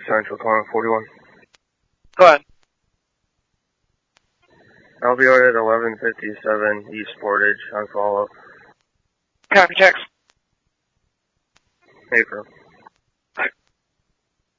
Central 2141. Go ahead. I'll be on at 1157 East Portage on follow-up. Copy text. April.